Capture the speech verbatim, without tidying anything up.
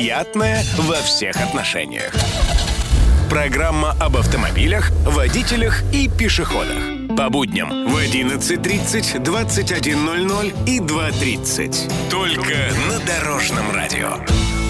приятное во всех отношениях. Программа об автомобилях, водителях и пешеходах. По будням в одиннадцать тридцать, двадцать один ноль ноль и два тридцать. Только на Дорожном радио.